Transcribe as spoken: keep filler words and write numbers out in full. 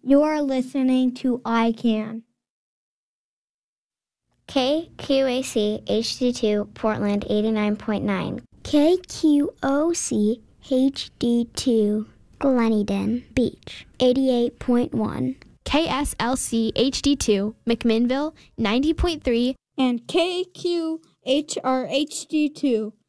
You're listening to I CAN. K Q A C H D two Portland eighty-nine point nine. K Q O C H D two Gleneden Beach eighty-eight point one. K S L C H D two McMinnville ninety point three. And K Q H R H D two